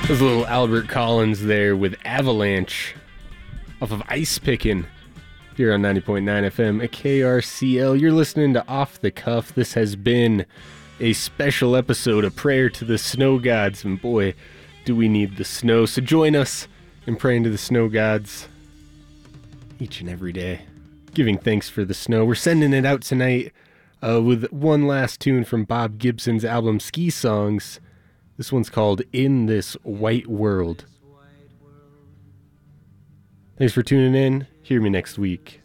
There's a little Albert Collins there with Avalanche off of Ice Pickin' here on 90.9 FM at KRCL. You're listening to Off the Cuff. This has been a special episode of Prayer to the Snow Gods, and boy, do we need the snow. So join us in praying to the snow gods each and every day, giving thanks for the snow. We're sending it out tonight with one last tune from Bob Gibson's album Ski Songs. This one's called In This White World. Thanks for tuning in. Hear me next week.